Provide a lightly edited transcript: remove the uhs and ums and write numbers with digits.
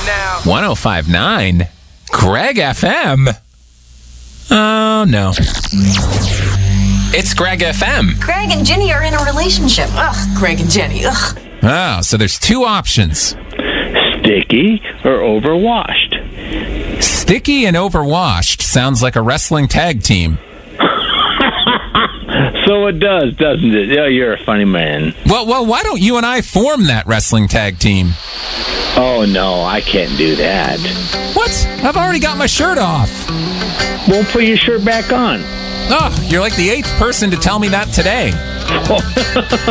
now. 105.9? Greg FM? Oh, no. It's Greg FM. Greg and Jenny are in a relationship. Ugh, Greg and Jenny. Ugh. Oh, so there's two options. Sticky or overwashed? Sticky and overwashed sounds like a wrestling tag team. So it does, doesn't it? Yeah, you're a funny man. Well, why don't you and I form that wrestling tag team? Oh, no, I can't do that. What? I've already got my shirt off. Won't put your shirt back on. Oh, you're like the 8th person to tell me that today.